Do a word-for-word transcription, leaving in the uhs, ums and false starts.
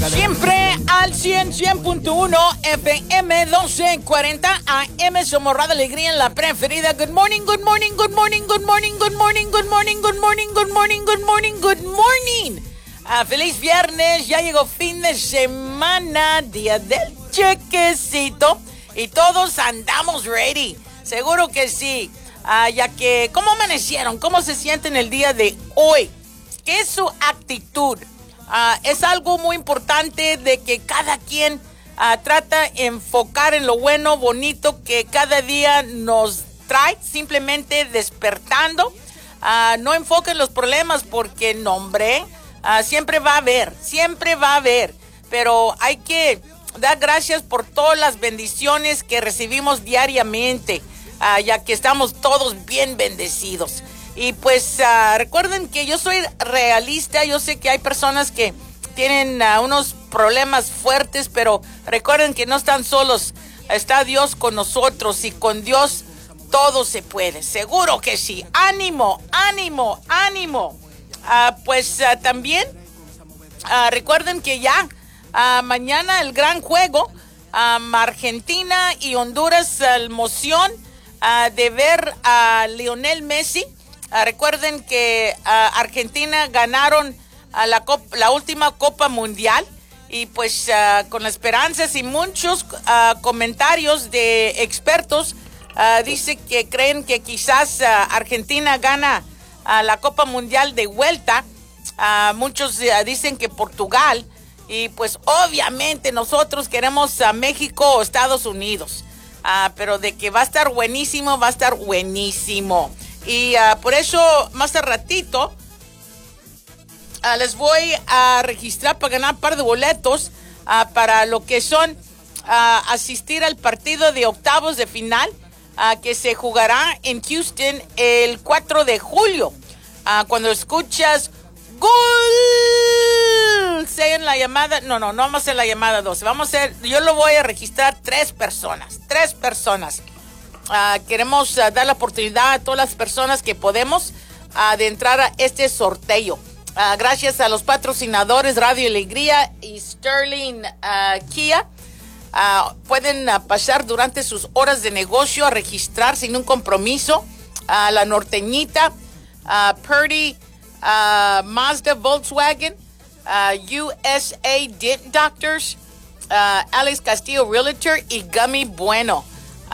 Siempre al cien, cien punto uno F M doce cuarenta A M. Somos Radio Alegría en la preferida. Good morning, good morning, good morning, good morning, good morning, good morning, good morning, good morning, good morning, good morning. Uh, feliz viernes, ya llegó fin de semana, día del chequecito y todos andamos ready. Seguro que sí. Uh, ya que, ¿cómo amanecieron? ¿Cómo se sienten el día de hoy? ¿Qué es su actitud? Uh, es algo muy importante de que cada quien uh, trata de enfocar en lo bueno, bonito que cada día nos trae, simplemente despertando. Uh, no enfoquen los problemas porque, no, hombre, uh, siempre va a haber, siempre va a haber. Pero hay que dar gracias por todas las bendiciones que recibimos diariamente, uh, ya que estamos todos bien bendecidos. Y pues uh, recuerden que yo soy realista, yo sé que hay personas que tienen uh, unos problemas fuertes, pero recuerden que no están solos, está Dios con nosotros y con Dios todo se puede, seguro que sí. Ánimo, ánimo, ánimo. Uh, pues uh, también uh, recuerden que ya uh, mañana el gran juego, um, Argentina y Honduras, la emoción uh, de ver a Lionel Messi. Uh, recuerden que uh, Argentina ganaron uh, la, Copa, la última Copa Mundial y pues uh, con esperanzas y muchos uh, comentarios de expertos uh, dice que creen que quizás uh, Argentina gana uh, la Copa Mundial de vuelta. Uh, muchos uh, dicen que Portugal y pues obviamente nosotros queremos a México o Estados Unidos, uh, pero de que va a estar buenísimo, va a estar buenísimo. Y uh, por eso, más al ratito, uh, les voy a registrar para ganar un par de boletos uh, para lo que son uh, asistir al partido de octavos de final uh, que se jugará en Houston el cuatro de julio. Uh, cuando escuchas ¡Gol! Sea en la llamada, no, no, no vamos a hacer la llamada doce, vamos a hacer, yo lo voy a registrar tres personas, tres personas. Uh, queremos uh, dar la oportunidad a todas las personas que podemos uh, de entrar a este sorteo. Uh, gracias a los patrocinadores Radio Alegría y Sterling uh, Kia. Uh, pueden uh, pasar durante sus horas de negocio a registrar sin un compromiso. Uh, la Norteñita, uh, Purdy, uh, Mazda, Volkswagen, uh, U S A Dent Doctors, uh, Alex Castillo Realtor y Gummy Bueno.